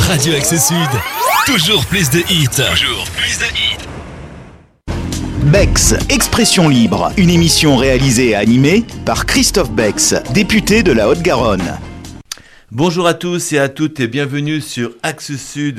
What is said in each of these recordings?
Radio Axe Sud. Toujours plus de hits. Toujours plus de hits. Bex, Expression Libre, une émission réalisée et animée par Christophe Bex, député de la Haute-Garonne. Bonjour à tous et à toutes et bienvenue sur Axe Sud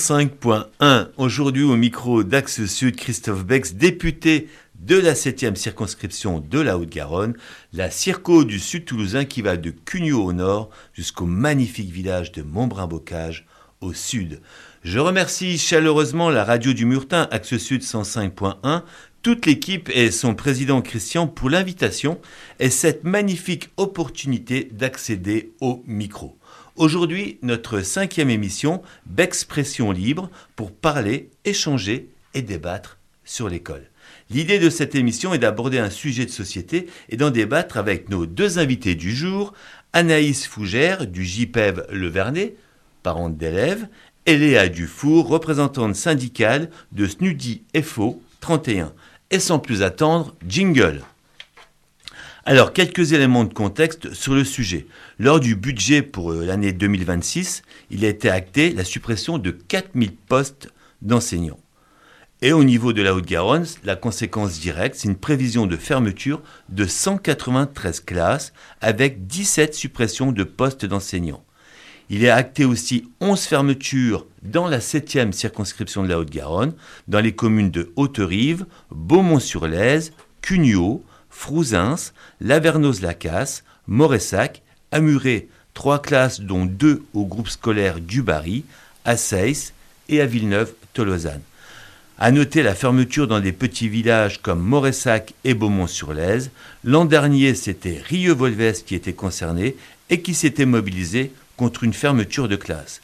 105.1. Aujourd'hui au micro d'Axe Sud, Christophe Bex, député de la 7e circonscription de la Haute-Garonne, la Circo du Sud toulousain qui va de Cugnaux au nord jusqu'au magnifique village de Montbrun-Bocage au sud. Je remercie chaleureusement la radio du Murtin, Axe Sud 105.1, toute l'équipe et son président Christian pour l'invitation et cette magnifique opportunité d'accéder au micro. Aujourd'hui, notre 5e émission, Bexpression Libre, pour parler, échanger et débattre sur l'école. L'idée de cette émission est d'aborder un sujet de société et d'en débattre avec nos deux invités du jour, Anaïs Fougère du JPEV Le Vernet, parente d'élèves, et Léa Dufour, représentante syndicale de SNUDI FO 31. Et sans plus attendre, jingle. Alors, quelques éléments de contexte sur le sujet. Lors du budget pour l'année 2026, il a été acté la suppression de 4000 postes d'enseignants. Et au niveau de la Haute-Garonne, la conséquence directe, c'est une prévision de fermeture de 193 classes avec 17 suppressions de postes d'enseignants. Il est acté aussi 11 fermetures dans la 7e circonscription de la Haute-Garonne, dans les communes de Haute-Rive, Beaumont-sur-Lèze, Cugnaux, Frouzins, Lavernoz-Lacasse, Moressac, Amuret, 3 classes dont 2 au groupe scolaire du Barry, à Seyss et à Villeneuve-Tolosane. À noter la fermeture dans des petits villages comme Moressac et Beaumont-sur-Lèze. L'an dernier, c'était Rieux-Volvès qui était concerné et qui s'était mobilisé contre une fermeture de classe.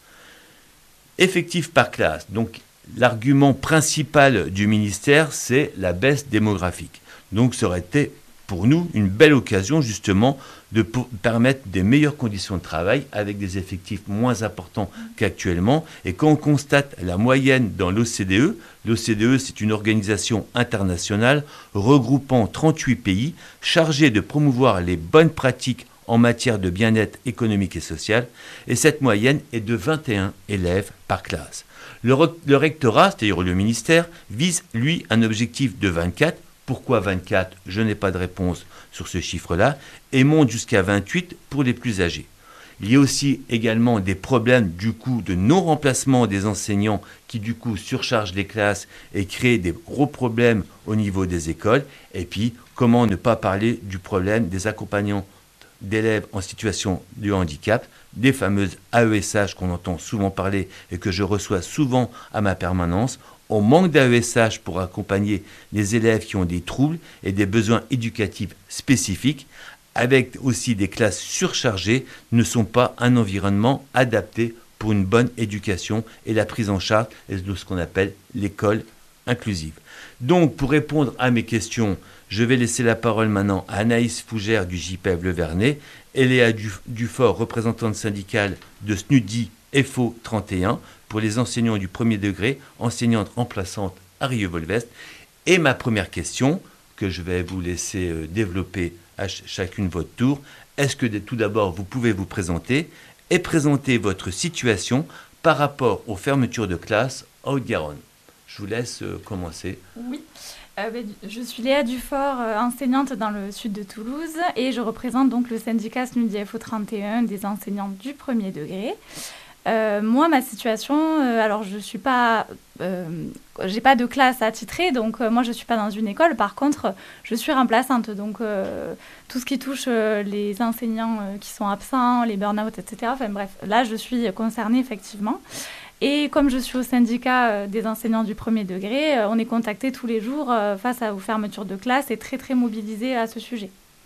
Effectif par classe, donc l'argument principal du ministère, c'est la baisse démographique. Donc ça aurait été pour nous une belle occasion justement de permettre des meilleures conditions de travail avec des effectifs moins importants qu'actuellement. Et quand on constate la moyenne dans l'OCDE, l'OCDE c'est une organisation internationale regroupant 38 pays chargée de promouvoir les bonnes pratiques en matière de bien-être économique et social, et cette moyenne est de 21 élèves par classe. Le rectorat, c'est-à-dire le ministère, vise lui un objectif de 24. Pourquoi 24 ? Je n'ai pas de réponse sur ce chiffre-là, et monte jusqu'à 28 pour les plus âgés. Il y a aussi également des problèmes du coup de non-remplacement des enseignants qui du coup surchargent les classes et créent des gros problèmes au niveau des écoles. Et puis, comment ne pas parler du problème des accompagnants d'élèves en situation de handicap, des fameuses AESH qu'on entend souvent parler et que je reçois souvent à ma permanence. On manque d'AESH pour accompagner les élèves qui ont des troubles et des besoins éducatifs spécifiques, avec aussi des classes surchargées, ne sont pas un environnement adapté pour une bonne éducation et la prise en charge de ce qu'on appelle l'école inclusive. Donc, pour répondre à mes questions, je vais laisser la parole maintenant à Anaïs Fougère du JPEV Le Vernet et Léa Dufour, représentante syndicale de SNUDI FO 31, pour les enseignants du premier degré, enseignante remplaçante à Rieux-Volvès. Et ma première question, que je vais vous laisser développer à chacune votre tour, est-ce que tout d'abord vous pouvez vous présenter et présenter votre situation par rapport aux fermetures de classe en Haute-Garonne ? Je vous laisse commencer. Oui, je suis Léa Dufour, enseignante dans le sud de Toulouse et je représente donc le syndicat SNUDI FO 31 des enseignants du premier degré. Moi, ma situation, alors je suis pas, j'ai pas de classe attitrée, donc moi je suis pas dans une école. Par contre, je suis remplaçante, donc tout ce qui touche les enseignants qui sont absents, les burn-out, etc. Enfin bref, là je suis concernée effectivement. Et comme je suis au syndicat des enseignants du premier degré, on est contacté tous les jours face aux fermetures de classe et très très mobilisé à ce sujet.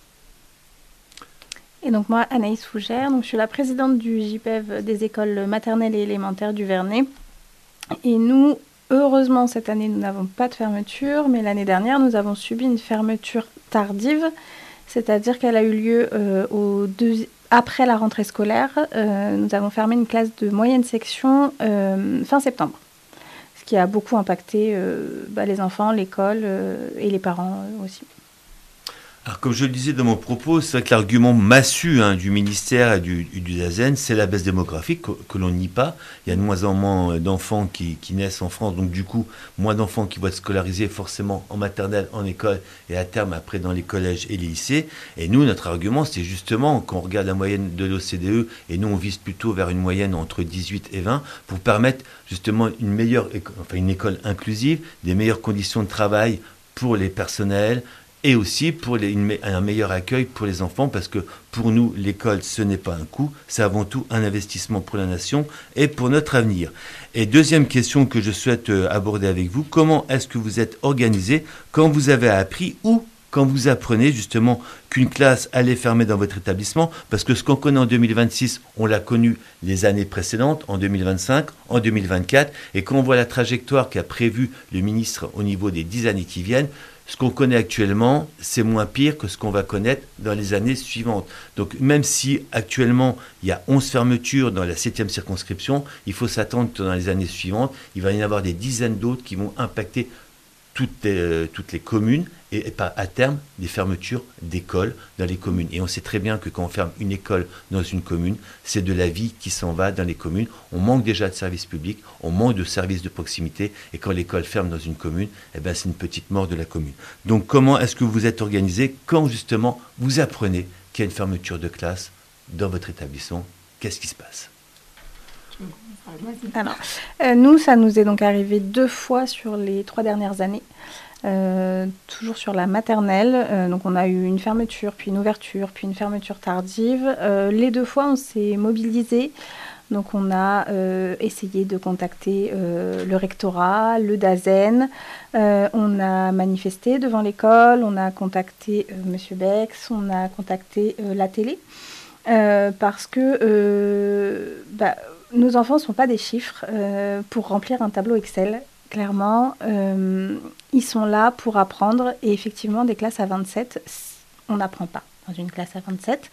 Et donc moi, Anaïs Fougère, donc je suis la présidente du JPEV des écoles maternelles et élémentaires du Vernet. Et nous, heureusement, cette année, nous n'avons pas de fermeture, mais l'année dernière, nous avons subi une fermeture tardive, c'est-à-dire qu'elle a eu lieu après la rentrée scolaire. Nous avons fermé une classe de moyenne section fin septembre, ce qui a beaucoup impacté les enfants, l'école et les parents aussi. Alors, comme je le disais dans mon propos, c'est vrai que l'argument massu du ministère et du DAZEN, c'est la baisse démographique que l'on nie pas. Il y a de moins en moins d'enfants qui naissent en France, donc du coup, moins d'enfants qui vont être scolarisés forcément en maternelle, en école et à terme après dans les collèges et les lycées. Et nous, notre argument, c'est justement, quand on regarde la moyenne de l'OCDE, et nous on vise plutôt vers une moyenne entre 18 et 20, pour permettre justement une école inclusive, des meilleures conditions de travail pour les personnels, et aussi pour un meilleur accueil pour les enfants, parce que pour nous, l'école, ce n'est pas un coût, c'est avant tout un investissement pour la nation et pour notre avenir. Et deuxième question que je souhaite aborder avec vous, comment est-ce que vous êtes organisé quand vous avez appris ou quand vous apprenez justement qu'une classe allait fermer dans votre établissement, parce que ce qu'on connaît en 2026, on l'a connu les années précédentes, en 2025, en 2024, et quand on voit la trajectoire qu'a prévue le ministre au niveau des 10 années qui viennent, ce qu'on connaît actuellement, c'est moins pire que ce qu'on va connaître dans les années suivantes. Donc même si actuellement il y a 11 fermetures dans la 7e circonscription, il faut s'attendre que dans les années suivantes, il va y en avoir des dizaines d'autres qui vont impacter toutes les communes et pas à terme des fermetures d'écoles dans les communes. Et on sait très bien que quand on ferme une école dans une commune, c'est de la vie qui s'en va dans les communes. On manque déjà de services publics, on manque de services de proximité, et quand l'école ferme dans une commune, c'est une petite mort de la commune. Donc comment est-ce que vous êtes organisé quand justement vous apprenez qu'il y a une fermeture de classe dans votre établissement? Qu'est-ce qui se passe? Alors, nous, ça nous est donc arrivé 2 fois sur les 3 dernières années. Toujours sur la maternelle, donc on a eu une fermeture, puis une ouverture, puis une fermeture tardive. Les 2 fois, on s'est mobilisé. Donc on a essayé de contacter le rectorat, le DAZEN. On a manifesté devant l'école, on a contacté Monsieur Bex, on a contacté la télé. Parce que nos enfants ne sont pas des chiffres pour remplir un tableau Excel. Clairement, ils sont là pour apprendre. Et effectivement, des classes à 27, on n'apprend pas dans une classe à 27.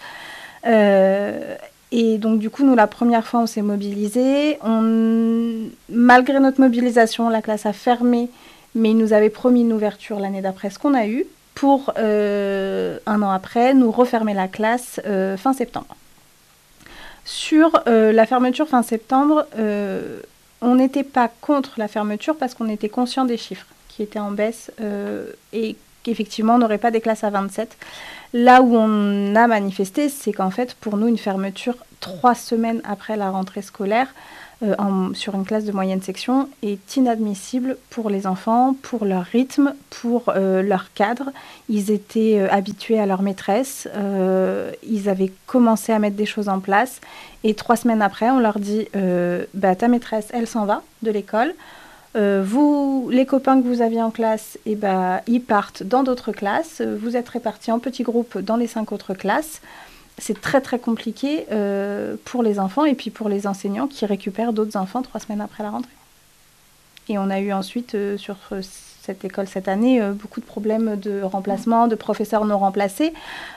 Et donc, du coup, nous, la première fois, on s'est mobilisés. Malgré notre mobilisation, la classe a fermé, mais ils nous avaient promis une ouverture l'année d'après, ce qu'on a eu, pour 1 an après, nous refermer la classe fin septembre. Sur la fermeture fin septembre, on n'était pas contre la fermeture parce qu'on était conscient des chiffres qui étaient en baisse et qu'effectivement, on n'aurait pas des classes à 27. Là où on a manifesté, c'est qu'en fait, pour nous, une fermeture 3 semaines après la rentrée scolaire sur une classe de moyenne section est inadmissible pour les enfants, pour leur rythme, pour leur cadre. Ils étaient habitués à leur maîtresse, ils avaient commencé à mettre des choses en place et 3 semaines après, on leur dit ta maîtresse, elle s'en va de l'école. Vous, les copains que vous aviez en classe, ils partent dans d'autres classes. Vous êtes répartis en petits groupes dans les 5 autres classes. C'est très très compliqué pour les enfants et puis pour les enseignants qui récupèrent d'autres enfants 3 semaines après la rentrée. Et on a eu ensuite sur cette école cette année beaucoup de problèmes de remplacement, de professeurs non remplacés,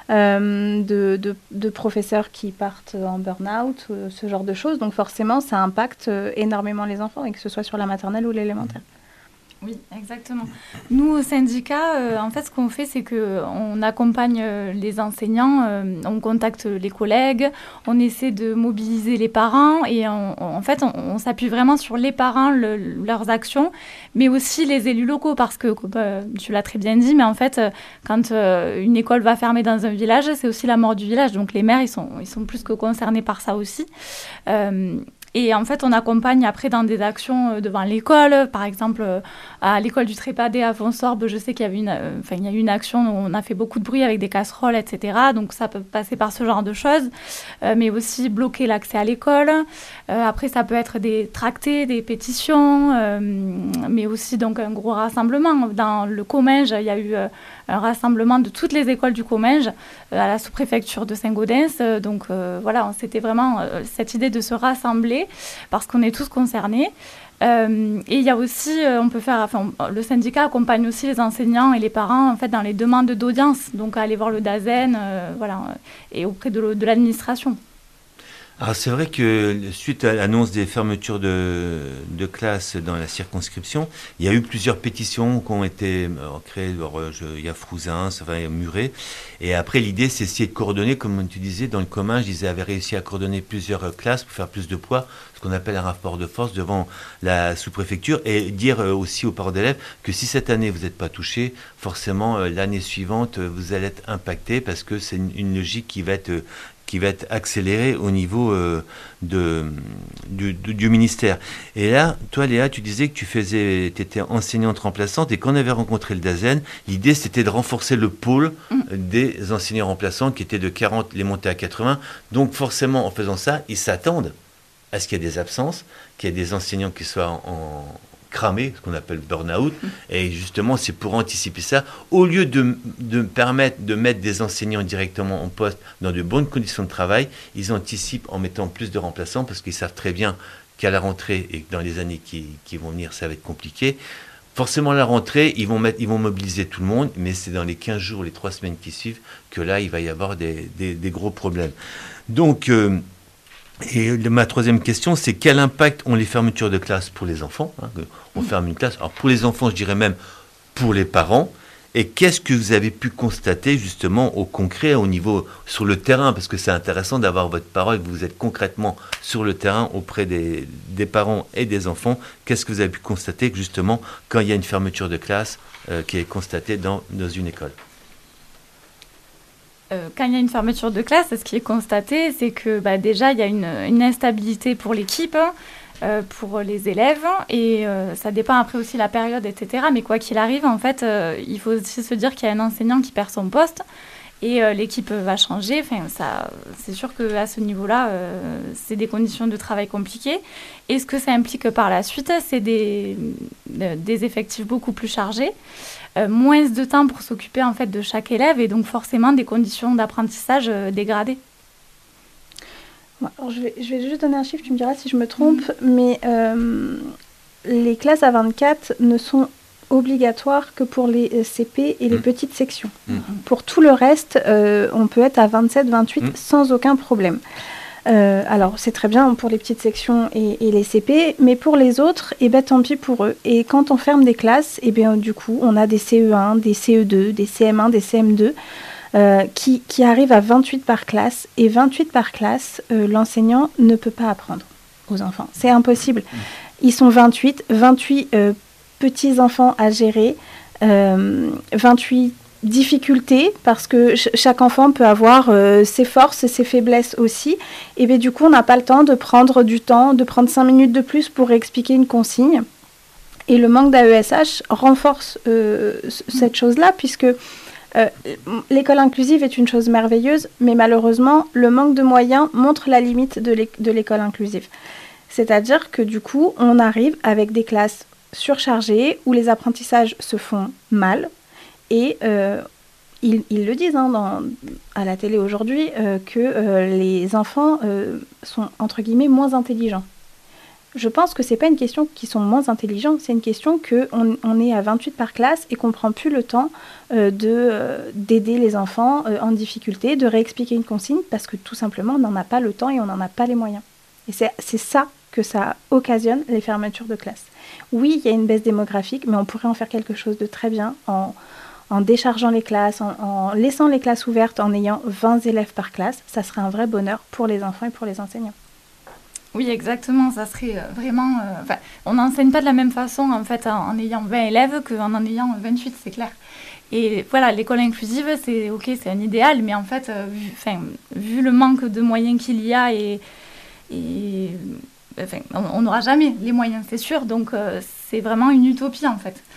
de professeurs qui partent en burn-out, ce genre de choses. Donc forcément, ça impacte énormément les enfants, et que ce soit sur la maternelle ou l'élémentaire. Oui, exactement. Nous, au syndicat, en fait, ce qu'on fait, c'est qu'on accompagne les enseignants, on contacte les collègues, on essaie de mobiliser les parents et on s'appuie vraiment sur les parents, leurs actions, mais aussi les élus locaux parce que, tu l'as très bien dit, mais en fait, quand une école va fermer dans un village, c'est aussi la mort du village. Donc les maires, ils sont plus que concernés par ça aussi. Et en fait, on accompagne après dans des actions devant l'école. Par exemple, à l'école du Trépadé à Fonsorbe, je sais qu'il y avait il y a eu une action où on a fait beaucoup de bruit avec des casseroles, etc. Donc ça peut passer par ce genre de choses. Mais aussi bloquer l'accès à l'école. Après, ça peut être des tractés, des pétitions, mais aussi donc un gros rassemblement. Dans le Comminges, il y a eu un rassemblement de toutes les écoles du Comminges à la sous-préfecture de Saint-Gaudens. Donc voilà, c'était vraiment cette idée de se rassembler parce qu'on est tous concernés. Et il y a aussi, le syndicat accompagne aussi les enseignants et les parents en fait dans les demandes d'audience, donc aller voir le DAZEN, et auprès de l'administration. Alors c'est vrai que suite à l'annonce des fermetures de classes dans la circonscription, il y a eu plusieurs pétitions qui ont été créées. Il y a Frouzin, ça va, il y a Muret. Et après l'idée c'est essayer de coordonner, comme tu disais, dans le commun, ils avaient réussi à coordonner plusieurs classes pour faire plus de poids, ce qu'on appelle un rapport de force devant la sous-préfecture, et dire aussi aux parents d'élèves que si cette année vous n'êtes pas touchés, forcément l'année suivante vous allez être impactés parce que c'est une logique qui va être accélérée au niveau du ministère. Et là, toi Léa, tu disais que tu étais enseignante remplaçante et quand on avait rencontré le DAZEN, l'idée c'était de renforcer le pôle des enseignants remplaçants qui étaient de 40, les monter à 80. Donc forcément, en faisant ça, ils s'attendent à ce qu'il y ait des absences, qu'il y ait des enseignants qui soient en cramé, ce qu'on appelle burn-out, et justement c'est pour anticiper ça, au lieu de permettre de mettre des enseignants directement en poste dans de bonnes conditions de travail, ils anticipent en mettant plus de remplaçants parce qu'ils savent très bien qu'à la rentrée et que dans les années qui vont venir ça va être compliqué. Forcément à la rentrée ils vont mobiliser tout le monde, mais c'est dans les 15 jours, les 3 semaines qui suivent que là il va y avoir des gros problèmes. Donc et ma troisième question, c'est quel impact ont les fermetures de classe pour les enfants, on ferme une classe. Alors pour les enfants, je dirais même pour les parents. Et qu'est-ce que vous avez pu constater justement au concret, au niveau sur le terrain, parce que c'est intéressant d'avoir votre parole, que vous êtes concrètement sur le terrain auprès des parents et des enfants. Qu'est-ce que vous avez pu constater justement quand il y a une fermeture de classe qui est constatée dans une école? Quand il y a une fermeture de classe, ce qui est constaté, c'est que déjà, il y a une instabilité pour l'équipe, pour les élèves, et ça dépend après aussi la période, etc. Mais quoi qu'il arrive, en fait, il faut aussi se dire qu'il y a un enseignant qui perd son poste, et l'équipe va changer. Enfin, c'est sûr qu'à ce niveau-là, c'est des conditions de travail compliquées. Et ce que ça implique par la suite, c'est des effectifs beaucoup plus chargés. Moins de temps pour s'occuper en fait de chaque élève et donc forcément des conditions d'apprentissage dégradées. Alors je vais juste donner un chiffre, tu me diras si je me trompe, mais les classes à 24 ne sont obligatoires que pour les CP et les petites sections. Pour tout le reste, on peut être à 27, 28 sans aucun problème. Alors, c'est très bien pour les petites sections et les CP, mais pour les autres, tant pis pour eux. Et quand on ferme des classes, du coup, on a des CE1, des CE2, des CM1, des CM2 qui arrivent à 28 par classe. Et 28 par classe, l'enseignant ne peut pas apprendre aux enfants. C'est impossible. Ils sont 28 petits-enfants à gérer, 28 difficultés, parce que chaque enfant peut avoir ses forces et ses faiblesses aussi. Et du coup, on n'a pas le temps de prendre 5 minutes de plus pour expliquer une consigne. Et le manque d'AESH renforce cette chose-là, puisque l'école inclusive est une chose merveilleuse, mais malheureusement, le manque de moyens montre la limite de l'école inclusive. C'est-à-dire que du coup, on arrive avec des classes surchargées, où les apprentissages se font mal. Et ils le disent à la télé aujourd'hui, que les enfants sont, entre guillemets, moins intelligents. Je pense que ce n'est pas une question qu'ils sont moins intelligents, c'est une question qu'on est à 28 par classe et qu'on ne prend plus le temps d'aider les enfants en difficulté, de réexpliquer une consigne, parce que tout simplement, on n'en a pas le temps et on n'en a pas les moyens. Et c'est ça que ça occasionne, les fermetures de classe. Oui, il y a une baisse démographique, mais on pourrait en faire quelque chose de très bien en déchargeant les classes, en laissant les classes ouvertes, en ayant 20 élèves par classe. Ça serait un vrai bonheur pour les enfants et pour les enseignants. Oui, exactement. Ça serait vraiment... on n'enseigne pas de la même façon en fait, en ayant 20 élèves qu'en en ayant 28, c'est clair. Et voilà, l'école inclusive, c'est un idéal, mais en fait, vu le manque de moyens qu'il y a, on n'aura jamais les moyens, c'est sûr. Donc, c'est vraiment une utopie, en fait.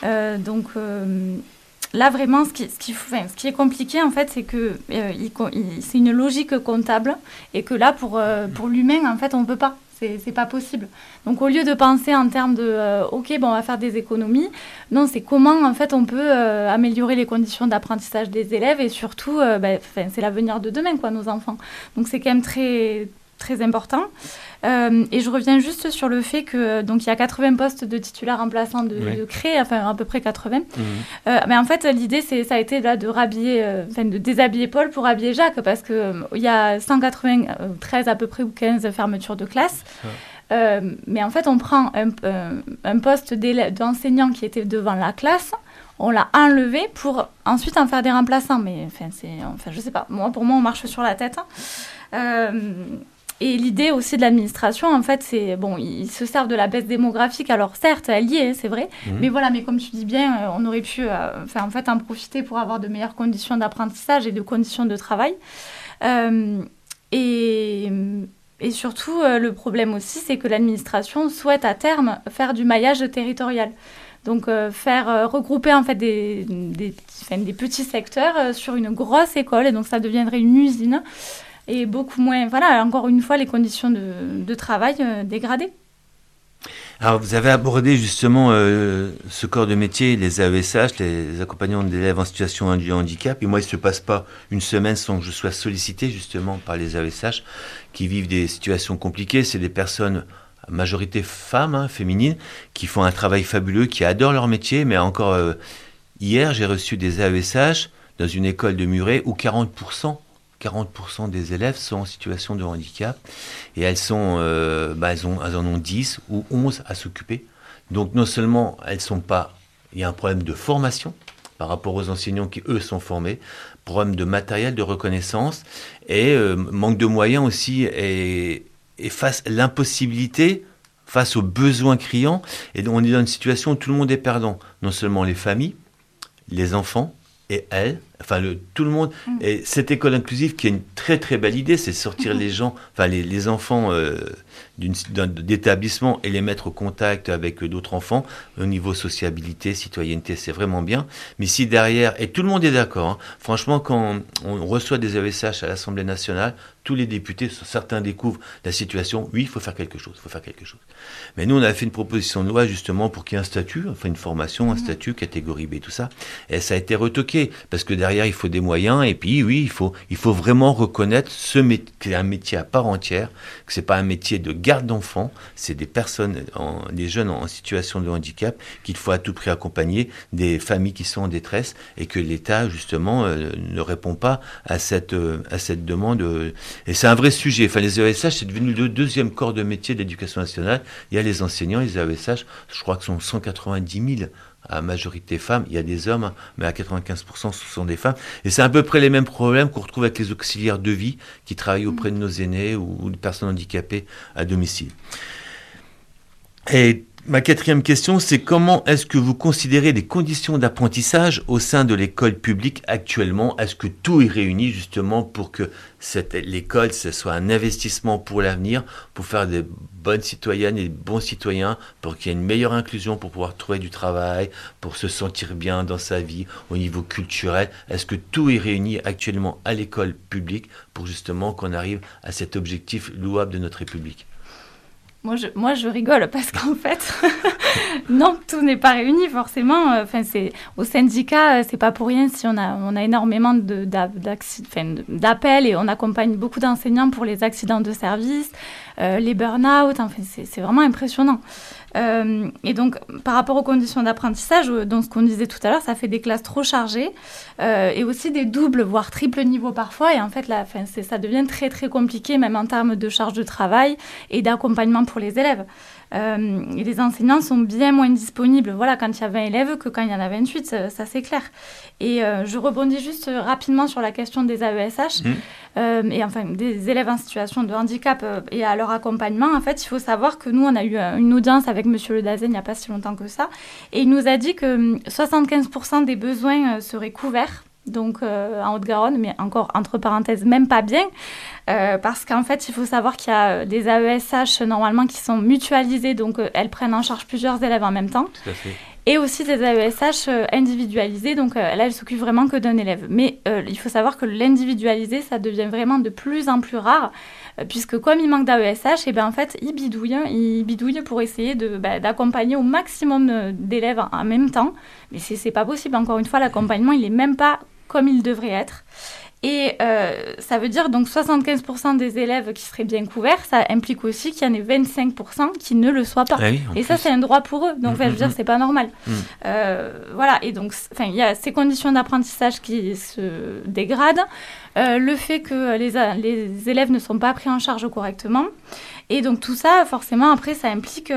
Là, vraiment, ce qui est compliqué, en fait, c'est que c'est une logique comptable et que là, pour l'humain, en fait, on ne peut pas. C'est pas possible. Donc, au lieu de penser en termes de on va faire des économies, non, c'est comment, en fait, on peut améliorer les conditions d'apprentissage des élèves et surtout, c'est l'avenir de demain, quoi, nos enfants. Donc, c'est quand même très, très important. Et je reviens juste sur le fait que donc il y a 80 postes de titulaires remplaçants de créer, enfin à peu près 80. Mais en fait, l'idée ça a été là de déshabiller Paul pour habiller Jacques, parce que il y a 193 à peu près ou 15 fermetures de classe. Mais en fait, on prend un poste d'enseignant qui était devant la classe, on l'a enlevé pour ensuite en faire des remplaçants. Mais je sais pas. Pour moi, on marche sur la tête. Et l'idée aussi de l'administration, en fait, c'est ils se servent de la baisse démographique. Alors certes, elle y est, c'est vrai. Mais voilà, mais comme tu dis bien, on aurait pu en profiter pour avoir de meilleures conditions d'apprentissage et de conditions de travail. Et surtout, le problème aussi, c'est que l'administration souhaite à terme faire du maillage territorial. Donc, faire regrouper en fait des petits secteurs sur une grosse école. Et donc, ça deviendrait une usine. Et beaucoup moins, voilà, encore une fois, les conditions de travail dégradées. Alors, vous avez abordé justement ce corps de métier, les AESH, les accompagnants d'élèves en situation de handicap. Et moi, il ne se passe pas une semaine sans que je sois sollicité justement par les AESH qui vivent des situations compliquées. C'est des personnes, à majorité femmes, féminines, qui font un travail fabuleux, qui adorent leur métier. Mais encore hier, j'ai reçu des AESH dans une école de Muret où 40% des élèves sont en situation de handicap et elles en ont 10 ou 11 à s'occuper. Donc non seulement il y a un problème de formation par rapport aux enseignants qui eux sont formés, problème de matériel, de reconnaissance et manque de moyens aussi et l'impossibilité face aux besoins criants. Et donc on est dans une situation où tout le monde est perdant, non seulement les familles, les enfants et elles, tout le monde. Et cette école inclusive qui est une très très belle idée, c'est sortir les enfants d'établissement et les mettre au contact avec d'autres enfants au niveau sociabilité, citoyenneté, c'est vraiment bien. Mais si derrière, et tout le monde est d'accord, franchement, quand on reçoit des AESH à l'Assemblée nationale, tous les députés, certains découvrent la situation, oui, il faut faire quelque chose. Mais nous, on a fait une proposition de loi justement pour qu'il y ait un statut, une formation, un statut, catégorie B, tout ça. Et ça a été retoqué, parce que derrière, il faut des moyens, et puis oui, il faut vraiment reconnaître que c'est un métier à part entière, que c'est pas un métier de garde d'enfants, c'est des personnes, des jeunes en situation de handicap, qu'il faut à tout prix accompagner, des familles qui sont en détresse, et que l'État, justement, ne répond pas à cette demande. Et c'est un vrai sujet. Les AESH, c'est devenu le deuxième corps de métier de l'éducation nationale. Il y a les enseignants, les AESH, je crois que ce sont 190 000 à majorité femmes. Il y a des hommes, mais à 95%, ce sont des femmes. Et c'est à peu près les mêmes problèmes qu'on retrouve avec les auxiliaires de vie qui travaillent auprès de nos aînés ou des personnes handicapées à domicile. Et ma quatrième question, c'est comment est-ce que vous considérez les conditions d'apprentissage au sein de l'école publique actuellement ? Est-ce que tout est réuni justement pour que l'école, ce soit un investissement pour l'avenir, pour faire des bonnes citoyennes et des bons citoyens, pour qu'il y ait une meilleure inclusion, pour pouvoir trouver du travail, pour se sentir bien dans sa vie au niveau culturel ? Est-ce que tout est réuni actuellement à l'école publique pour justement qu'on arrive à cet objectif louable de notre République ? Moi, je rigole parce qu'en fait, non, tout n'est pas réuni forcément. Au syndicat, c'est pas pour rien si on a énormément d'appels et on accompagne beaucoup d'enseignants pour les accidents de service, les burn-out. C'est vraiment impressionnant. Et donc, par rapport aux conditions d'apprentissage, donc ce qu'on disait tout à l'heure, ça fait des classes trop chargées et aussi des doubles, voire triples niveaux parfois. Et en fait, ça devient très, très compliqué, même en termes de charge de travail et d'accompagnement pour les élèves. Et les enseignants sont bien moins disponibles quand il y a 20 élèves que quand il y en a 28, ça c'est clair. Et je rebondis juste rapidement sur la question des AESH et des élèves en situation de handicap et à leur accompagnement. En fait, il faut savoir que nous, on a eu une audience avec Monsieur Le Dazen il n'y a pas si longtemps que ça et il nous a dit que 75% des besoins seraient couverts. Donc en Haute-Garonne, mais encore entre parenthèses, même pas bien, parce qu'en fait, il faut savoir qu'il y a des AESH normalement qui sont mutualisées, donc elles prennent en charge plusieurs élèves en même temps. Tout à fait. Et aussi des AESH individualisées, donc là, elles s'occupent vraiment que d'un élève. Mais il faut savoir que l'individualisé, ça devient vraiment de plus en plus rare, puisque comme il manque d'AESH, en fait, ils bidouillent pour essayer d'accompagner au maximum d'élèves en même temps. Mais c'est pas possible, encore une fois, l'accompagnement, il est même pas comme il devrait être. Et ça veut dire donc 75% des élèves qui seraient bien couverts, ça implique aussi qu'il y en ait 25% qui ne le soient pas. Ah oui, et ça, c'est un droit pour eux. Donc, je veux dire, c'est pas normal. Voilà. Et donc, il y a ces conditions d'apprentissage qui se dégradent, le fait que les élèves ne sont pas pris en charge correctement. Et donc tout ça, forcément, après, ça implique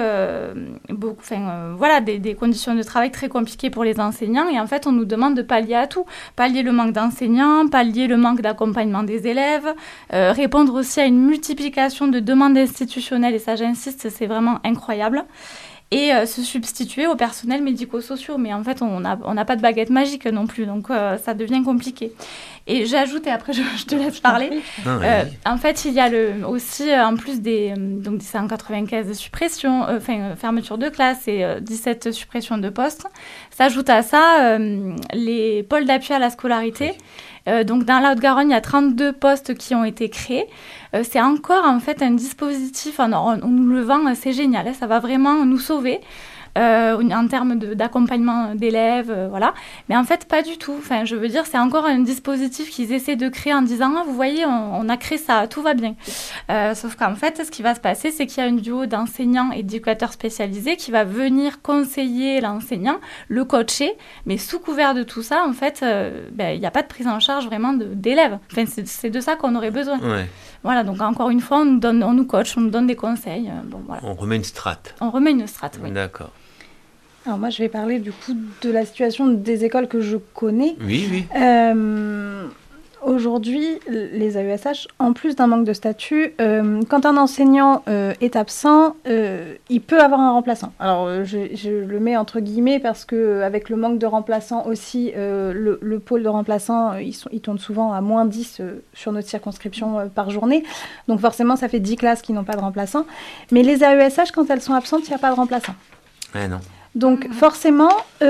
des conditions de travail très compliquées pour les enseignants. Et en fait, on nous demande de pallier à tout. Pallier le manque d'enseignants, pallier le manque d'accompagnement des élèves, répondre aussi à une multiplication de demandes institutionnelles. Et ça, j'insiste, c'est vraiment incroyable. Et se substituer au personnel médico-sociaux. Mais en fait, on n'a pas de baguette magique non plus, donc ça devient compliqué. Et j'ajoute, et après je te laisse parler, en fait, il y a aussi, en plus des 195 suppressions, fermetures de classes et 17 suppressions de postes, s'ajoute à ça les pôles d'appui à la scolarité. Donc dans la Haute-Garonne, il y a 32 postes qui ont été créés. C'est encore en fait un dispositif, on nous le vend, c'est génial, ça va vraiment nous sauver en termes d'accompagnement d'élèves, voilà. Mais en fait, pas du tout. Enfin, je veux dire, c'est encore un dispositif qu'ils essaient de créer en disant « Ah, vous voyez, on a créé ça, tout va bien ». Sauf qu'en fait, ce qui va se passer, c'est qu'il y a une duo d'enseignants et d'éducateurs spécialisés qui va venir conseiller l'enseignant, le coacher, mais sous couvert de tout ça, en fait, il n'y a pas de prise en charge vraiment d'élèves. Enfin, c'est de ça qu'on aurait besoin. Ouais. Voilà, donc encore une fois, on nous coach, on nous donne des conseils. Voilà. On remet une strate. On remet une strate, oui. D'accord. Alors moi, je vais parler du coup de la situation des écoles que je connais. Oui. Aujourd'hui, les AESH, en plus d'un manque de statut, quand un enseignant est absent, il peut avoir un remplaçant. Alors, je le mets entre guillemets parce qu'avec le manque de remplaçants aussi, le pôle de remplaçants, ils tournent souvent à moins 10 sur notre circonscription par journée. Donc forcément, ça fait 10 classes qui n'ont pas de remplaçant. Mais les AESH, quand elles sont absentes, il n'y a pas de remplaçant. Ouais, non. Donc forcément,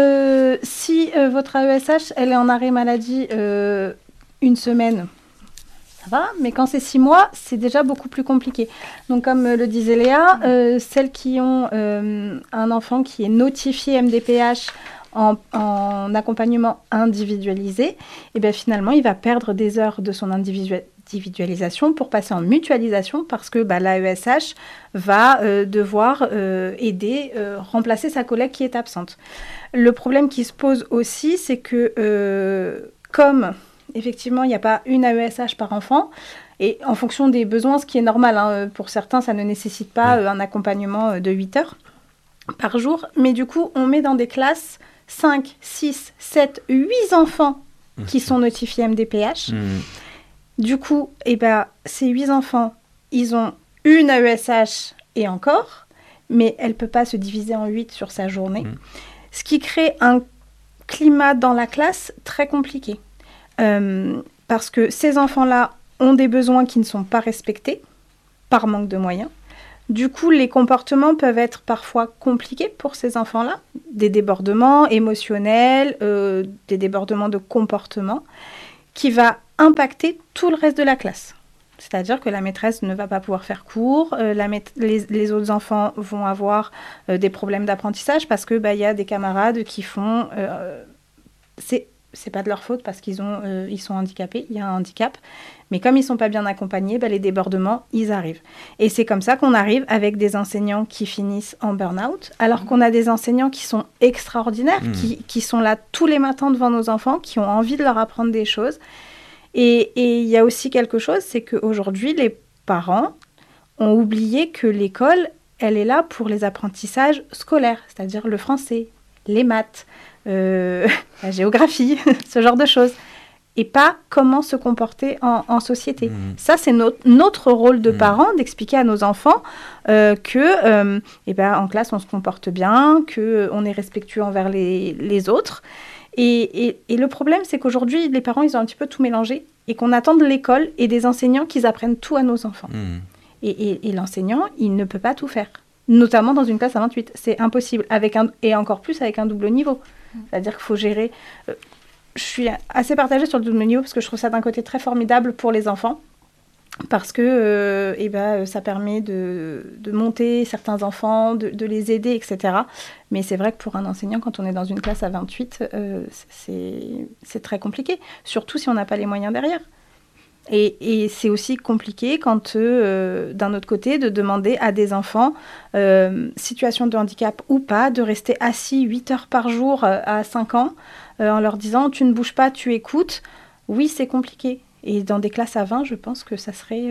si votre AESH, elle est en arrêt maladie une semaine, ça va, mais quand c'est 6 mois, c'est déjà beaucoup plus compliqué. Donc comme le disait Léa, celles qui ont un enfant qui est notifié MDPH en accompagnement individualisé, et bien finalement, il va perdre des heures de son individualisation pour passer en mutualisation parce que l'AESH va devoir remplacer sa collègue qui est absente. Le problème qui se pose aussi, c'est que comme effectivement il n'y a pas une AESH par enfant, et en fonction des besoins, ce qui est normal, pour certains ça ne nécessite pas un accompagnement de 8 heures par jour, mais du coup on met dans des classes 5, 6, 7, 8 enfants qui sont notifiés MDPH. Du coup, ces 8 enfants, ils ont une AESH et encore, mais elle ne peut pas se diviser en 8 sur sa journée. Ce qui crée un climat dans la classe très compliqué. Parce que ces enfants-là ont des besoins qui ne sont pas respectés par manque de moyens. Du coup, les comportements peuvent être parfois compliqués pour ces enfants-là. Des débordements émotionnels, des débordements de comportement qui va impacter tout le reste de la classe. C'est-à-dire que la maîtresse ne va pas pouvoir faire cours, les autres enfants vont avoir des problèmes d'apprentissage parce que y a des camarades qui font... c'est pas de leur faute parce qu'ils sont handicapés, il y a un handicap. Mais comme ils sont pas bien accompagnés, les débordements, ils arrivent. Et c'est comme ça qu'on arrive avec des enseignants qui finissent en burn-out, alors qu'on a des enseignants qui sont extraordinaires, qui sont là tous les matins devant nos enfants, qui ont envie de leur apprendre des choses. Et il y a aussi quelque chose, c'est qu'aujourd'hui, les parents ont oublié que l'école, elle est là pour les apprentissages scolaires, c'est-à-dire le français, les maths, la géographie, ce genre de choses. Et pas comment se comporter en société. Ça, c'est notre rôle de parents, d'expliquer à nos enfants que, en classe, on se comporte bien, qu'on est respectueux envers les autres. Et le problème, c'est qu'aujourd'hui, les parents, ils ont un petit peu tout mélangé et qu'on attend de l'école et des enseignants qu'ils apprennent tout à nos enfants. Et l'enseignant, il ne peut pas tout faire, notamment dans une classe à 28. C'est impossible, et encore plus avec un double niveau. C'est-à-dire qu'il faut gérer... je suis assez partagée sur le double niveau parce que je trouve ça d'un côté très formidable pour les enfants parce que ça permet de monter certains enfants, de les aider, etc. Mais c'est vrai que pour un enseignant, quand on est dans une classe à 28, c'est très compliqué, surtout si on n'a pas les moyens derrière. Et c'est aussi compliqué quand, d'un autre côté, de demander à des enfants, situation de handicap ou pas, de rester assis 8 heures par jour à 5 ans, en leur disant « tu ne bouges pas, tu écoutes ». Oui, c'est compliqué. Et dans des classes à 20, je pense que ça serait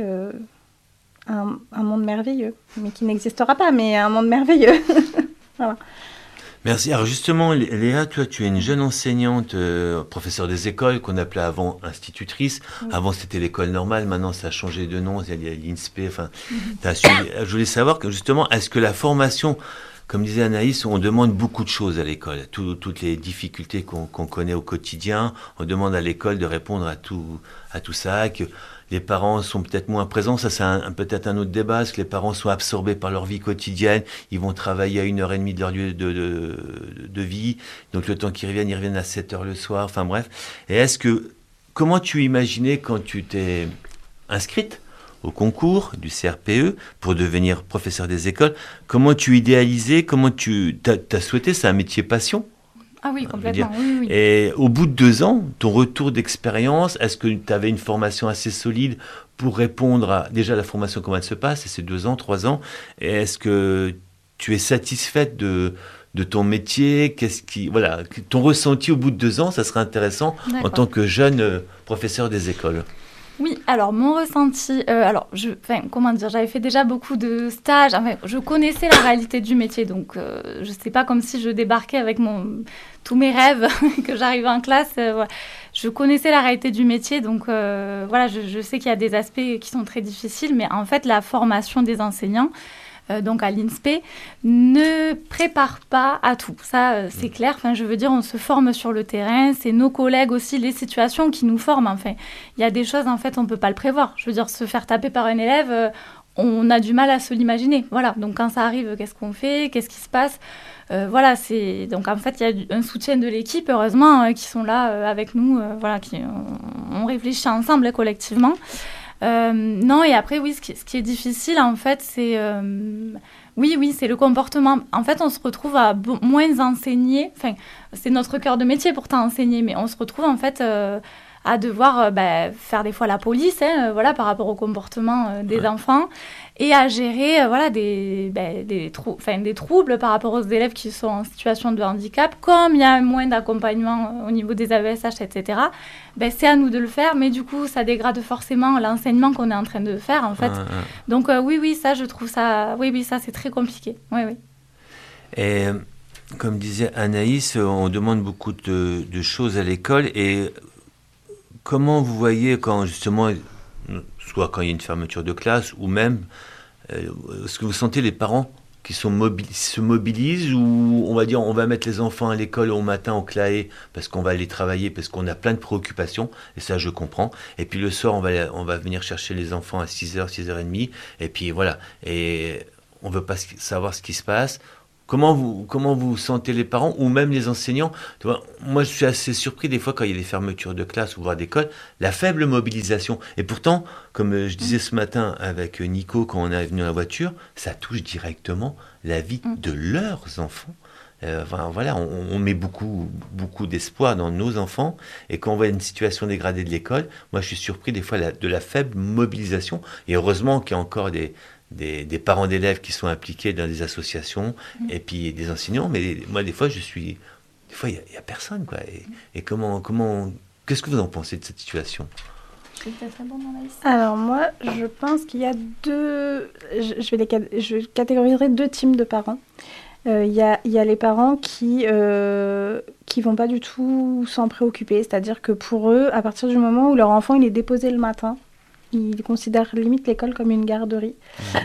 un monde merveilleux, mais qui n'existera pas, mais un monde merveilleux. Voilà. Merci. Alors justement, Léa, toi, tu es une jeune enseignante, professeure des écoles, qu'on appelait avant institutrice. Oui. Avant, c'était l'école normale. Maintenant, ça a changé de nom. Il y a l'INSPE. Enfin, je voulais savoir que justement, est-ce que la formation, comme disait Anaïs, on demande beaucoup de choses à l'école. Toutes les difficultés qu'on connaît au quotidien, on demande à l'école de répondre à tout ça, que les parents sont peut-être moins présents, ça c'est peut-être un autre débat, parce que les parents sont absorbés par leur vie quotidienne, ils vont travailler à 1h30 de leur lieu de vie, donc le temps qu'ils reviennent, ils reviennent à 7h le soir, enfin bref. Et comment tu imaginais quand tu t'es inscrite au concours du CRPE pour devenir professeur des écoles, comment tu idéalisais, comment tu t'as souhaité, c'est un métier passion? Ah oui, complètement. Oui. Et au bout de 2 ans, ton retour d'expérience, est-ce que tu avais une formation assez solide pour répondre à déjà la formation, comment elle se passe, et c'est 2 ans, 3 ans, et est-ce que tu es satisfaite de ton métier, ton ressenti au bout de 2 ans, ça serait intéressant. D'accord. En tant que jeune professeur des écoles. Oui, alors mon ressenti, j'avais fait déjà beaucoup de stages, je connaissais la réalité du métier, donc je sais pas, comme si je débarquais avec tous mes rêves, que j'arrivais en classe, voilà. Je connaissais la réalité du métier, donc je sais qu'il y a des aspects qui sont très difficiles, mais en fait la formation des enseignants, donc à l'INSPE, ne prépare pas à tout. Ça, c'est clair. Enfin, je veux dire, on se forme sur le terrain. C'est nos collègues aussi, les situations qui nous forment. Enfin, il y a des choses, en fait, on ne peut pas le prévoir. Je veux dire, se faire taper par un élève, on a du mal à se l'imaginer. Voilà. Donc, quand ça arrive, qu'est-ce qu'on fait? Qu'est-ce qui se passe? Donc, en fait, il y a un soutien de l'équipe, heureusement, qui sont là avec nous. On réfléchit ensemble, collectivement. Non, et après, oui, ce qui est difficile, en fait, c'est... c'est le comportement. En fait, on se retrouve à moins enseigner. Enfin, c'est notre cœur de métier, pourtant, enseigner. Mais on se retrouve, en fait, à devoir faire des fois la police, par rapport au comportement des enfants. Et à gérer des troubles par rapport aux élèves qui sont en situation de handicap. Comme il y a moins d'accompagnement au niveau des AESH, etc., c'est à nous de le faire, mais du coup, ça dégrade forcément l'enseignement qu'on est en train de faire, en fait. Donc, ça, je trouve ça... ça, c'est très compliqué. Oui. Et comme disait Anaïs, on demande beaucoup de choses à l'école. Et comment vous voyez quand, justement... soit quand il y a une fermeture de classe, ou même, est-ce que vous sentez les parents qui se mobilisent, ou on va dire on va mettre les enfants à l'école au matin au CLAE parce qu'on va aller travailler, parce qu'on a plein de préoccupations, et ça je comprends, et puis le soir on va venir chercher les enfants à 6h, 6h30, et puis voilà, et on ne veut pas savoir ce qui se passe. Comment vous sentez les parents ou même les enseignants? Tu vois, moi, je suis assez surpris des fois quand il y a des fermetures de classe ou voire d'école, la faible mobilisation. Et pourtant, comme je disais ce matin avec Nico quand on est venu dans la voiture, ça touche directement la vie de leurs enfants. On met beaucoup d'espoir dans nos enfants, et quand on voit une situation dégradée de l'école, moi, je suis surpris des fois de la faible mobilisation. Et heureusement qu'il y a encore des parents d'élèves qui sont impliqués dans des associations, et puis des enseignants, mais moi des fois il y a personne, quoi. Et qu'est-ce que vous en pensez de cette situation? Alors moi, je pense qu'il y a je catégoriserai 2 types de parents. Il y a les parents qui vont pas du tout s'en préoccuper, c'est-à-dire que pour eux, à partir du moment où leur enfant il est déposé le matin, ils considèrent limite l'école comme une garderie.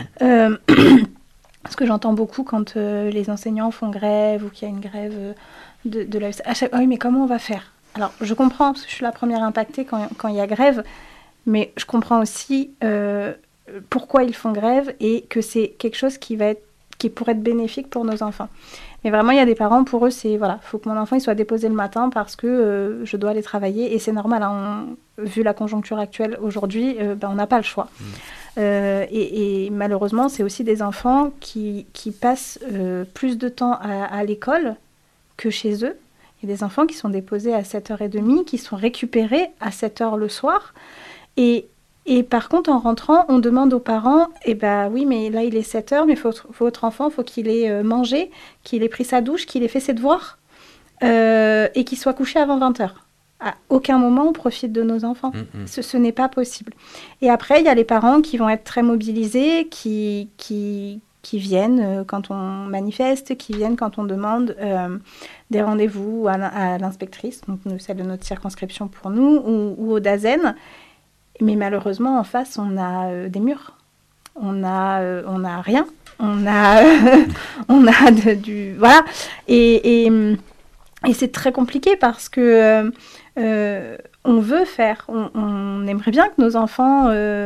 Ce que j'entends beaucoup quand les enseignants font grève, ou qu'il y a une grève de l'AESH. Oui, mais comment on va faire? Alors, je comprends, parce que je suis la première impactée quand il y a grève, mais je comprends aussi pourquoi ils font grève, et que c'est quelque chose qui pourrait être bénéfique pour nos enfants. Mais vraiment, il y a des parents, pour eux, c'est faut que mon enfant il soit déposé le matin parce que je dois aller travailler, et c'est normal, vu la conjoncture actuelle aujourd'hui, on n'a pas le choix. Et malheureusement, c'est aussi des enfants qui passent plus de temps à l'école que chez eux. Il y a des enfants qui sont déposés à 7h30, qui sont récupérés à 7h le soir, et Et par contre, en rentrant, on demande aux parents, oui, mais là, il est 7h, mais votre enfant, il faut qu'il ait mangé, qu'il ait pris sa douche, qu'il ait fait ses devoirs, et qu'il soit couché avant 20h. À aucun moment, on profite de nos enfants. Ce n'est pas possible. Et après, il y a les parents qui vont être très mobilisés, qui viennent quand on manifeste, qui viennent quand on demande des rendez-vous à l'inspectrice, donc celle de notre circonscription pour nous, ou au DAZEN. Mais malheureusement, en face, on a des murs. On a rien. On a voilà. Et c'est très compliqué parce que on veut faire. On aimerait bien que nos enfants,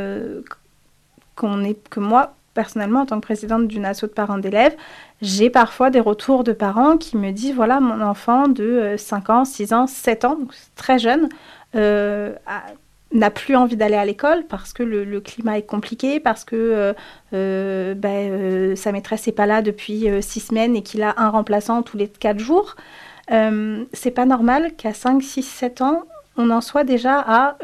que moi, personnellement, en tant que présidente d'une asso de parents d'élèves, j'ai parfois des retours de parents qui me disent, voilà, mon enfant de 5 ans, 6 ans, 7 ans, donc très jeune, n'a plus envie d'aller à l'école parce que le climat est compliqué, parce que sa maîtresse n'est pas là depuis 6 semaines et qu'il a un remplaçant tous les 4 jours. C'est pas normal qu'à 5, 6, 7 ans, on en soit déjà à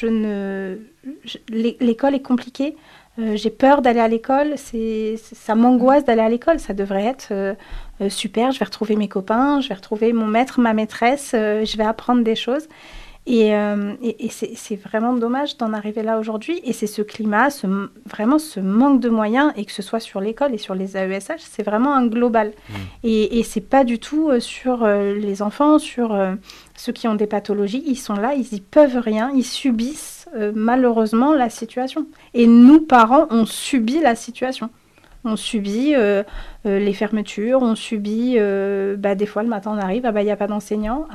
l'école est compliquée, j'ai peur d'aller à l'école, ça m'angoisse d'aller à l'école, ça devrait être super, je vais retrouver mes copains, je vais retrouver mon maître, ma maîtresse, je vais apprendre des choses. Et c'est vraiment dommage d'en arriver là aujourd'hui. Et c'est ce climat, vraiment ce manque de moyens, et que ce soit sur l'école et sur les AESH, c'est vraiment un global. Et c'est pas du tout sur les enfants, sur ceux qui ont des pathologies. Ils sont là, ils y peuvent rien, ils subissent malheureusement la situation. Et nous, parents, on subit la situation. On subit les fermetures, on subit, des fois le matin on arrive, il n'y a pas d'enseignant,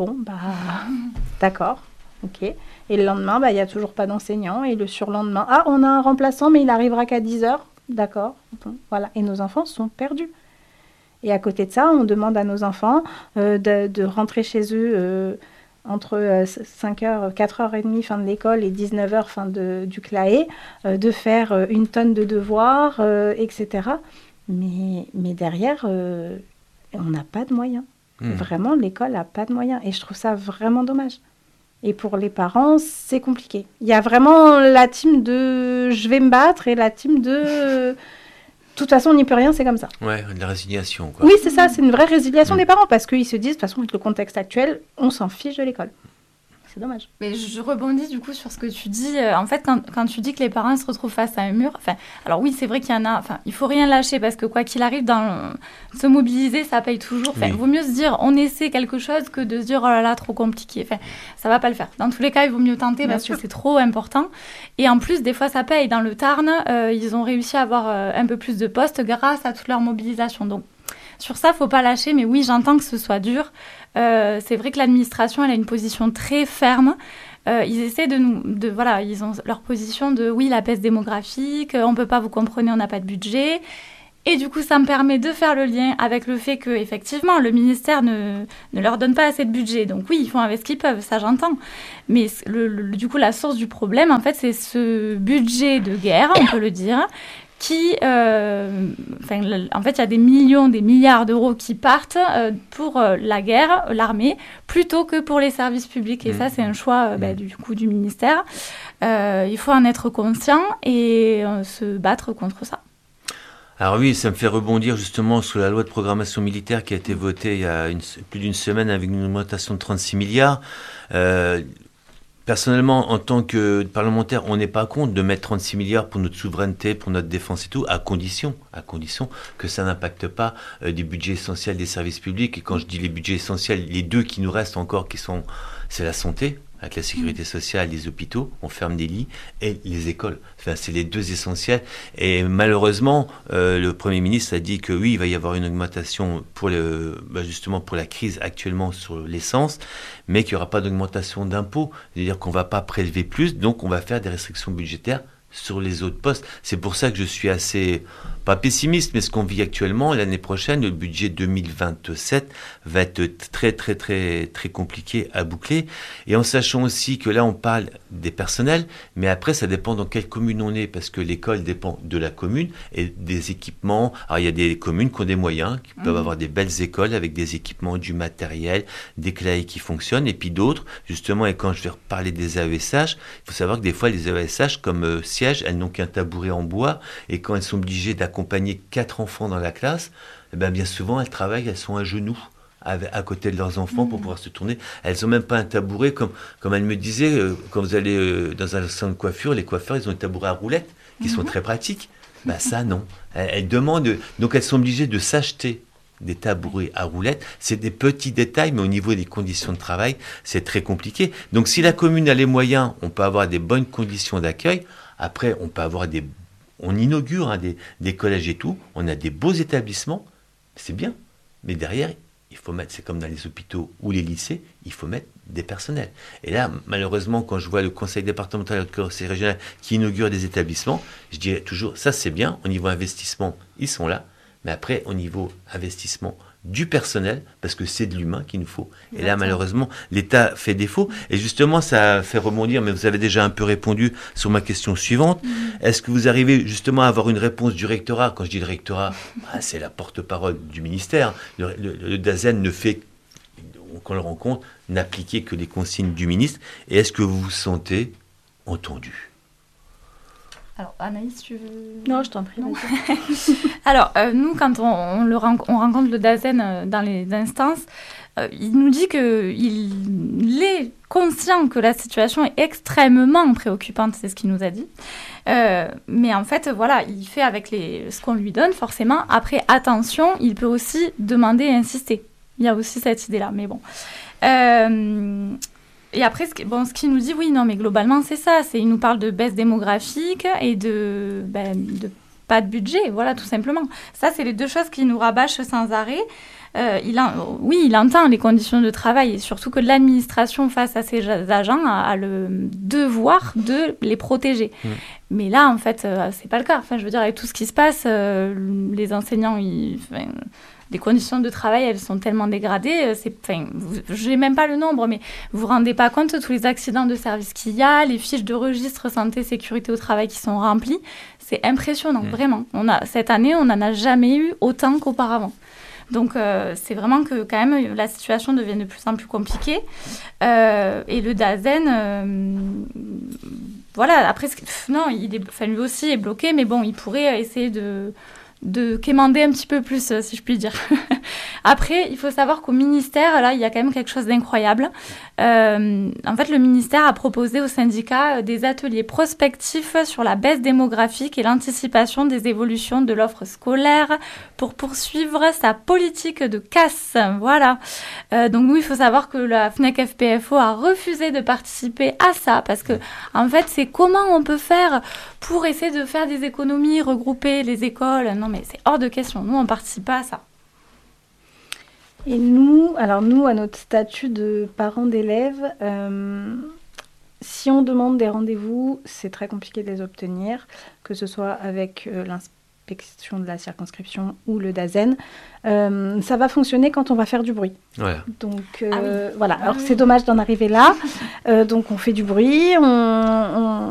d'accord, ok. Et le lendemain, il n'y a toujours pas d'enseignant, et le surlendemain, on a un remplaçant, mais il n'arrivera qu'à 10h, d'accord, bon, voilà. Et nos enfants sont perdus. Et à côté de ça, on demande à nos enfants de rentrer chez eux entre 5h, 4h30 fin de l'école et 19h fin du CLAE, de faire 1 tonne de devoirs, etc. Mais derrière, on n'a pas de moyens. Vraiment, l'école n'a pas de moyens. Et je trouve ça vraiment dommage. Et pour les parents, c'est compliqué. Il y a vraiment la team de « je vais me battre » et la team de... De toute façon, on n'y peut rien, c'est comme ça. Ouais, de la résignation, quoi. Oui, c'est ça, c'est une vraie résiliation des parents, parce qu'ils se disent, de toute façon, avec le contexte actuel, on s'en fiche de l'école. C'est dommage. Mais je rebondis du coup sur ce que tu dis. En fait, quand tu dis que les parents se retrouvent face à un mur, alors oui, c'est vrai qu'il y en a, il faut rien lâcher, parce que quoi qu'il arrive, se mobiliser, ça paye toujours. Il vaut mieux se dire, on essaie quelque chose, que de se dire, oh là là, trop compliqué. Ça va pas le faire. Dans tous les cas, il vaut mieux tenter, parce que c'est trop important. Et en plus, des fois, ça paye. Dans le Tarn, ils ont réussi à avoir un peu plus de postes grâce à toute leur mobilisation. Donc, sur ça, faut pas lâcher, mais oui, j'entends que ce soit dur. C'est vrai que l'administration, elle a une position très ferme. Ils essaient voilà, ils ont leur position de oui, la baisse démographique, on peut pas, vous comprenez, on n'a pas de budget. Et du coup, ça me permet de faire le lien avec le fait que, effectivement, le ministère ne leur donne pas assez de budget. Donc oui, ils font avec ce qu'ils peuvent, ça j'entends. Mais du coup, la source du problème, en fait, c'est ce budget de guerre, on peut le dire, qui, en fait, il y a des millions, des milliards d'euros qui partent pour la guerre, l'armée, plutôt que pour les services publics. Et ça, c'est un choix du ministère. Il faut en être conscient et se battre contre ça. Alors oui, ça me fait rebondir justement sur la loi de programmation militaire qui a été votée il y a plus d'une semaine avec une augmentation de 36 milliards. Personnellement, en tant que parlementaire, on n'est pas contre de mettre 36 milliards pour notre souveraineté, pour notre défense et tout, à condition que ça n'impacte pas des budgets essentiels des services publics. Et quand je dis les budgets essentiels, les deux qui nous restent encore, c'est la santé, avec la sécurité sociale, les hôpitaux, on ferme des lits, et les écoles. C'est les deux essentiels. Et malheureusement, le Premier ministre a dit que oui, il va y avoir une augmentation pour justement pour la crise actuellement sur l'essence, mais qu'il n'y aura pas d'augmentation d'impôts. C'est-à-dire qu'on ne va pas prélever plus, donc on va faire des restrictions budgétaires sur les autres postes. C'est pour ça que je suis assez, pas pessimiste, mais ce qu'on vit actuellement, l'année prochaine, le budget 2027 va être très, très, très, très compliqué à boucler. Et en sachant aussi que là, on parle des personnels, mais après, ça dépend dans quelle commune on est, parce que l'école dépend de la commune et des équipements. Alors, il y a des communes qui ont des moyens, qui peuvent avoir des belles écoles avec des équipements, du matériel, des claviers qui fonctionnent, et puis d'autres, justement, et quand je vais reparler des AESH, il faut savoir que des fois, les AESH, comme siège, elles n'ont qu'un tabouret en bois, et quand elles sont obligées d'accompagner 4 enfants dans la classe, eh bien souvent, elles travaillent, elles sont à genoux à côté de leurs enfants pour pouvoir se tourner. Elles n'ont même pas un tabouret, comme elle me disait, quand vous allez dans un salon de coiffure, les coiffeurs, ils ont des tabourets à roulettes qui sont très pratiques. Ben ça, non. Elles demandent, donc elles sont obligées de s'acheter des tabourets à roulettes. C'est des petits détails, mais au niveau des conditions de travail, c'est très compliqué. Donc si la commune a les moyens, on peut avoir des bonnes conditions d'accueil. Après, on peut avoir on inaugure des collèges et tout, on a des beaux établissements, c'est bien. Mais derrière, il faut mettre, c'est comme dans les hôpitaux ou les lycées, il faut mettre des personnels. Et là, malheureusement, quand je vois le conseil départemental et le conseil régional qui inaugure des établissements, je dirais toujours, ça c'est bien, au niveau investissement, ils sont là, mais après, au niveau investissement du personnel, parce que c'est de l'humain qu'il nous faut. Et là, malheureusement, l'État fait défaut. Et justement, ça fait rebondir, mais vous avez déjà un peu répondu sur ma question suivante. Est-ce que vous arrivez justement à avoir une réponse du rectorat? Quand je dis le rectorat, c'est la porte-parole du ministère. Le DAZEN ne fait, qu'on le rencontre, n'appliquer que les consignes du ministre. Et est-ce que vous vous sentez entendu? Alors, Anaïs, tu veux... Non, je t'en prie. Alors, nous, quand on rencontre le DAZEN dans les instances, il nous dit qu'il est conscient que la situation est extrêmement préoccupante, c'est ce qu'il nous a dit. Mais en fait, voilà, il fait avec ce qu'on lui donne, forcément. Après, attention, il peut aussi demander et insister. Il y a aussi cette idée-là, mais bon... Et après, ce qu'il nous dit, oui, non, mais globalement, c'est ça. Il nous parle de baisse démographique et de pas de budget, voilà, tout simplement. Ça, c'est les deux choses qui nous rabâchent sans arrêt. Il entend les conditions de travail et surtout que l'administration face à ces agents a le devoir de les protéger. Mais là, en fait, c'est pas le cas. Enfin, je veux dire, avec tout ce qui se passe, les enseignants, les conditions de travail, elles sont tellement dégradées. Je n'ai même pas le nombre, mais vous vous rendez pas compte de tous les accidents de service qu'il y a, les fiches de registre santé, sécurité au travail qui sont remplies. C'est impressionnant, vraiment. Cette année, on n'en a jamais eu autant qu'auparavant. Donc, c'est vraiment que quand même, la situation devient de plus en plus compliquée. Et le DAZEN, voilà, après, lui aussi est bloqué, mais bon, il pourrait essayer de quémander un petit peu plus, si je puis dire. Après, il faut savoir qu'au ministère, là, il y a quand même quelque chose d'incroyable. En fait, le ministère a proposé aux syndicats des ateliers prospectifs sur la baisse démographique et l'anticipation des évolutions de l'offre scolaire pour poursuivre sa politique de casse. Voilà. Donc, nous, il faut savoir que la FNEC FPFO a refusé de participer à ça parce que, en fait, c'est comment on peut faire pour essayer de faire des économies, regrouper les écoles. Non, mais c'est hors de question. Nous, on ne participe pas à ça. Et nous, à notre statut de parents d'élèves, si on demande des rendez-vous, c'est très compliqué de les obtenir, que ce soit avec l'inspection de la circonscription ou le DAZEN. Ça va fonctionner quand on va faire du bruit. Ouais. Donc, voilà. Alors, c'est dommage d'en arriver là. Donc, on fait du bruit,